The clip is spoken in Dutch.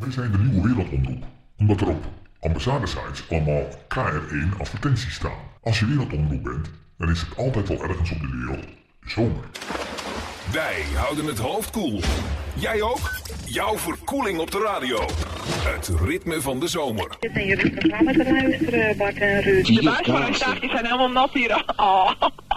Wij zijn de nieuwe wereldomroep. Omdat er op ambassade-sites allemaal KR1 advertenties staan. Als je wereldomroep bent, dan is het altijd wel ergens op de wereld zomer. Wij houden het hoofd koel. Jij ook? Jouw verkoeling op de radio. Het ritme van de zomer. Je zijn jullie programma te luisteren, Bart en Ruud. De buismanstaafjes zijn helemaal nat hier. Oh.